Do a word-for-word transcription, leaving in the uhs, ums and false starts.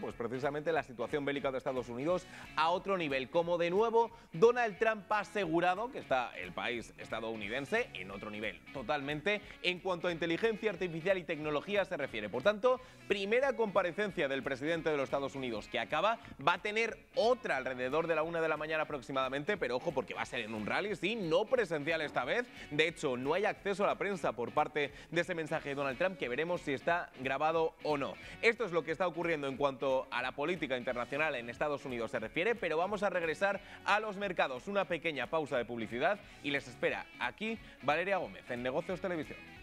pues precisamente la situación bélica de Estados Unidos a otro nivel. Como de nuevo Donald Trump ha asegurado que está el país estadounidense en otro nivel totalmente en cuanto a inteligencia artificial y tecnología se refiere. Por tanto, primera comparecencia del presidente de los Estados Unidos que acaba, va a tener otra alrededor de la una de la mañana aproximadamente, pero ojo porque va a ser en un rally, sí, no presencial esta vez. De hecho, no hay acceso a la prensa por parte de ese mensaje de Donald Trump, que veremos si está grabado o no. Esto es lo que está ocurriendo en cuanto a la política internacional en Estados Unidos se refiere, pero vamos a regresar a los mercados. Una pequeña pausa de publicidad y les espera aquí Valeria Gómez en Negocios Televisión.